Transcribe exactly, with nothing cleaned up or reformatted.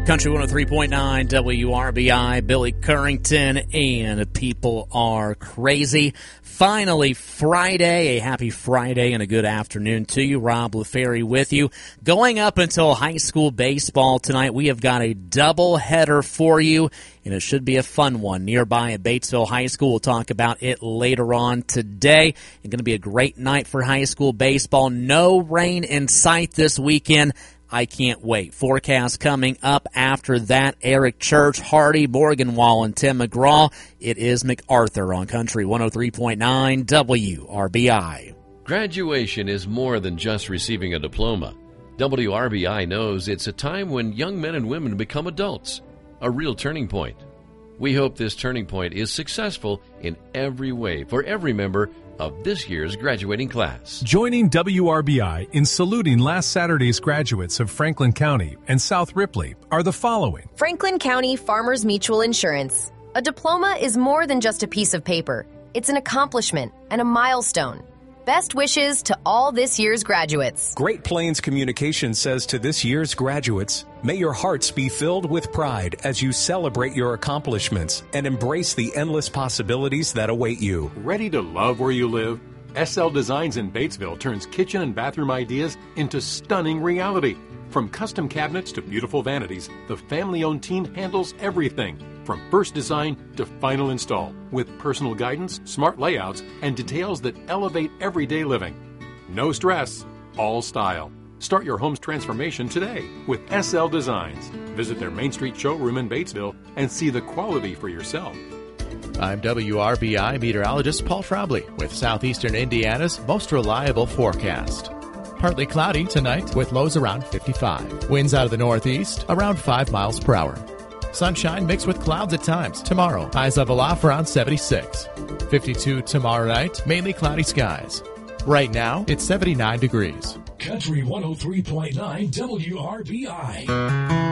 Country one oh three point nine W R B I, Billy Currington, and People Are Crazy. Finally, Friday. A happy Friday and a good afternoon to you. Rob LaFerry with you. Going up until high school baseball tonight, we have got a double header for you, and it should be a fun one nearby at Batesville High School. We'll talk about it later on today. It's going to be a great night for high school baseball. No rain in sight this weekend. I can't wait. Forecast coming up after that. Eric Church, Hardy, Morganwall, and Tim McGraw. It is MacArthur on Country one oh three point nine W R B I. Graduation is more than just receiving a diploma. W R B I knows it's a time when young men and women become adults, a real turning point. We hope this turning point is successful in every way for every member of this year's graduating class. Joining W R B I in saluting last Saturday's graduates of Franklin County and South Ripley are the following. Franklin County Farmers Mutual Insurance. A diploma is more than just a piece of paper. It's an accomplishment and a milestone. Best wishes to all this year's graduates. Great Plains Communication says to this year's graduates, may your hearts be filled with pride as you celebrate your accomplishments and embrace the endless possibilities that await you. Ready to love where you live? S L Designs in Batesville turns kitchen and bathroom ideas into stunning reality. From custom cabinets to beautiful vanities, the family-owned team handles everything, from first design to final install, with personal guidance, smart layouts, and details that elevate everyday living. No stress, all style. Start your home's transformation today with S L Designs. Visit their Main Street showroom in Batesville and see the quality for yourself. I'm W R B I meteorologist Paul Frobley with Southeastern Indiana's most reliable forecast. Partly cloudy tonight with lows around fifty-five. Winds out of the northeast around five miles per hour. Sunshine mixed with clouds at times. Tomorrow, highs level off around seventy-six. fifty-two tomorrow night, mainly cloudy skies. Right now, it's seventy-nine degrees. Country one oh three point nine W R B I.